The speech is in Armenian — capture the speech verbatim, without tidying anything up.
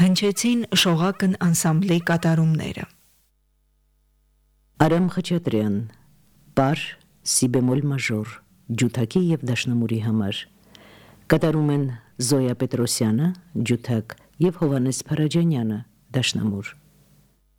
հնչեցին Շողակն անսամբլի կատարումները։ Արամ Խաչատրյան, պար սի բեմոլ մաժոր, ջութակի և դաշնամուրի համար, կատարում են Զոյա Պետրոսյանը, ջութակ և Հովանես Փարաջանյանը, դաշնամուր։